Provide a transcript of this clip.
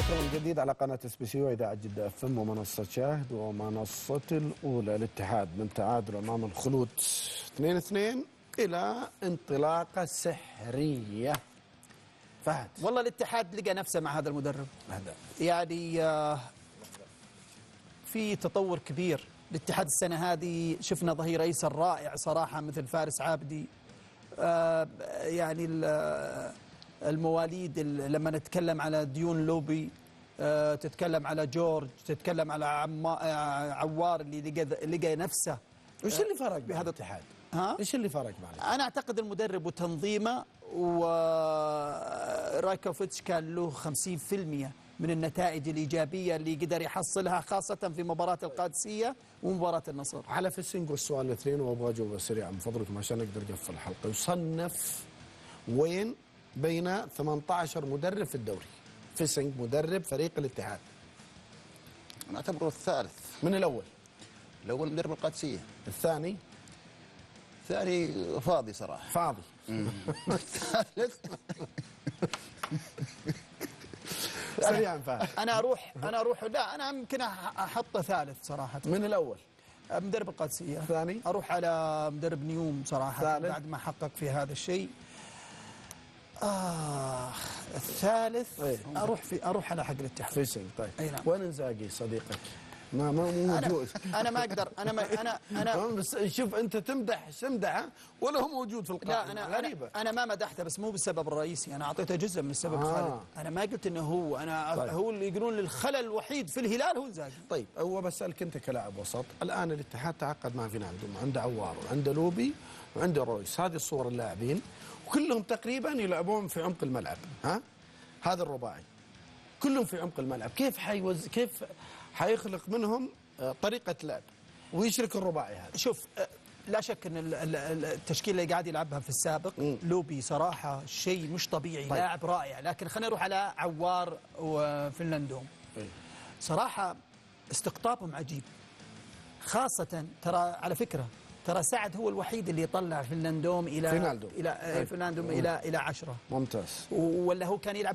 حياكم من جديد على قناة SBC وإذاعة جدة FM ومنصة شاهد ومنصة الأولى. الاتحاد من تعادل أمام الخلود 2-2 إلى انطلاقة سحرية. فهد، والله الاتحاد لقى نفسه مع هذا المدرب، يعني في تطور كبير. الاتحاد السنة هذه شفنا ظهير أيسر رائع صراحة مثل فارس عابدي. يعني المواليد لما نتكلم على ديون لوبي، تتكلم على جورج، تتكلم على عوار اللي لقى نفسه. وش اللي فرق بهذا الاتحاد؟ ايش اللي فرق معنا؟ انا اعتقد المدرب وتنظيمه، ورايكوفيتش كان له 50% من النتائج الإيجابية اللي قدر يحصلها، خاصة في مباراة القادسية ومباراة النصر. على فيسنج والسؤال الاثنين وابغى اجاوب سريعا من فضلكم عشان نقدر نقفل الحلقة. يصنف وين بين 18 مدرب في الدوري؟ فيسنج مدرب فريق الاتحاد. أنا أعتبره الثالث. من الأول؟ الأول مدرب القادسية. الثاني؟ الثاني فاضي صراحة. فاضي. الثالث سريعا فهد. أنا أروح لا، أنا يمكن أحطه ثالث صراحة. من الأول؟ مدرب القادسية. الثاني؟ أروح على مدرب نيوم صراحة. ثالث؟ بعد ما حقق في هذا الشيء. الثالث أروح على حق الاتحاد. فيسنج. طيب. نعم. وين انزاجي صديقك؟ ما موجود. أنا ما أقدر. أنا بس شوف أنت تمدحه ولا هو موجود في القائمة. لا، غريبة. أنا ما مدحته، بس مو بالسبب الرئيسي. أنا أعطيته جزء من السبب خالد. أنا ما قلت إنه هو. طيب. هو اللي يقولون الخلل الوحيد في الهلال هو انزاجي. طيب هو بسألك أنت كلاعب وسط. الآن الاتحاد تعاقد مع فينالدو، عنده عوار وعنده لوبي وعنده رويس. هذه الصور اللاعبين وكلهم تقريبا يلعبون في عمق الملعب. هذا الرباعي كلهم في عمق الملعب. كيف حيخلق منهم طريقة لعب ويشرك الرباعي هذا؟ شوف، لا شك ان التشكيله اللي قاعد يلعبها في السابق لوبي صراحه شيء مش طبيعي. طيب. لاعب رائع. لكن خلينا نروح على عوار وفنلندوم. صراحه استقطابهم عجيب، خاصه ترى على فكره سعد هو الوحيد اللي يطلع فنلندوم الى 10. ممتاز. ولا هو كان يلعب